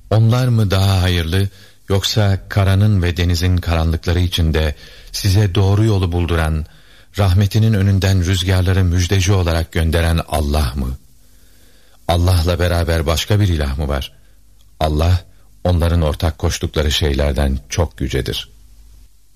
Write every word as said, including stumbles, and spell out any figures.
Onlar mı daha hayırlı, yoksa karanın ve denizin karanlıkları içinde size doğru yolu bulduran, rahmetinin önünden rüzgarları müjdeci olarak gönderen Allah mı? Allah'la beraber başka bir ilah mı var? Allah, onların ortak koştukları şeylerden çok yücedir.